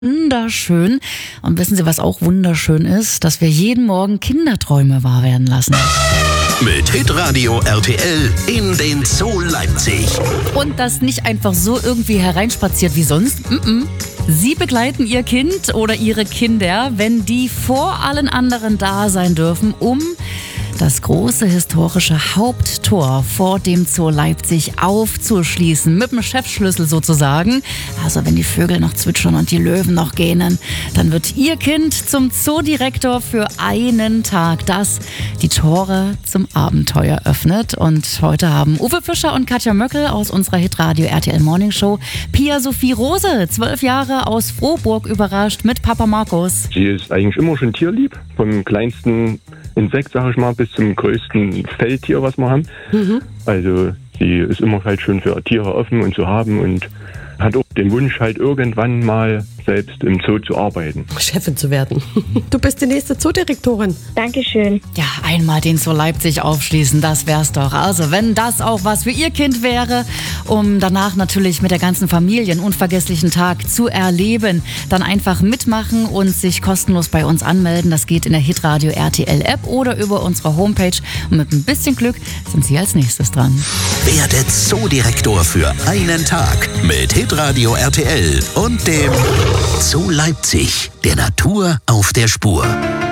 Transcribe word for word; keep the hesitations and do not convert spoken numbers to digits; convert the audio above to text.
Wunderschön. Und wissen Sie, was auch wunderschön ist? Dass wir jeden Morgen Kinderträume wahr werden lassen. Mit Hitradio R T L in den Zoo Leipzig. Und das nicht einfach so irgendwie hereinspaziert wie sonst. Mm-mm. Sie begleiten Ihr Kind oder Ihre Kinder, wenn die vor allen anderen da sein dürfen, um das große historische Haupttor vor dem Zoo Leipzig aufzuschließen. Mit dem Chefschlüssel sozusagen. Also wenn die Vögel noch zwitschern und die Löwen noch gähnen, dann wird Ihr Kind zum Zoodirektor für einen Tag, das die Tore zum Abenteuer öffnet. Und heute haben Uwe Fischer und Katja Möckel aus unserer Hitradio R T L Morning Show Pia Sophie Rose, zwölf Jahre aus Frohburg, überrascht mit Papa Markus. Sie ist eigentlich immer schon tierlieb, vom kleinsten Insekt, sag ich mal, bis zum größten Feldtier, was wir haben. Mhm. Also sie ist immer halt schon für Tiere offen und zu haben und hat auch den Wunsch, halt irgendwann mal selbst im Zoo zu arbeiten. Chefin zu werden. Du bist die nächste Zoodirektorin. Dankeschön. Ja, einmal den Zoo Leipzig aufschließen, das wär's doch. Also wenn das auch was für Ihr Kind wäre, um danach natürlich mit der ganzen Familie einen unvergesslichen Tag zu erleben, dann einfach mitmachen und sich kostenlos bei uns anmelden. Das geht in der Hitradio R T L App oder über unsere Homepage. Und mit ein bisschen Glück sind Sie als nächstes dran. Werde Zoodirektor für einen Tag mit Hitradio R T L und dem Zoo Leipzig, der Natur auf der Spur.